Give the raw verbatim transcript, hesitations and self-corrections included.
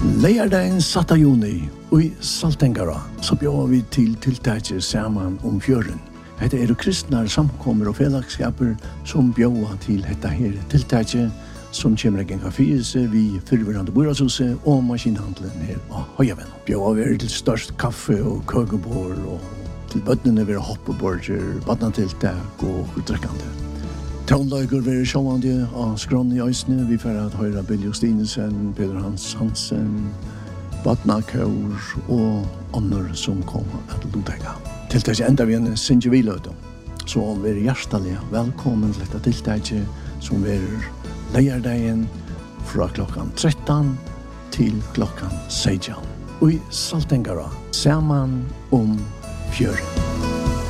Leierdagen satta juni i Saltengara så bjöd vi til tiltaket saman om fjøren. Hette er kristnar samkommer og fellagskaper som bjöd til dette her tiltaket som kommer en kaffeise vi fyrverande boradshuset og maskinhandelen her på Høyaven. Bjöd vi til størst kaffe og køkebord og til bøttene vi hoppeborger, badnatiltak og utrekkande. Trånløyker vil sjåvande av skrån i øysene. Vi får at høyre Billy Stinesen, Peter Hans Hansen, Batna Kaur og andre som kommer at lutega. Tiltaket enda vi en sinje viløyde. Så vi er hjertelig velkommen til dette tiltaket som vi er leierdagen fra klokkan tretton til klokkan seksten. Og i Saltengara, saman om fjøren.